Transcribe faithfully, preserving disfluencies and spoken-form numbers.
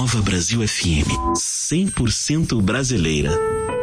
Nova Brasil F M, cem por cento brasileira.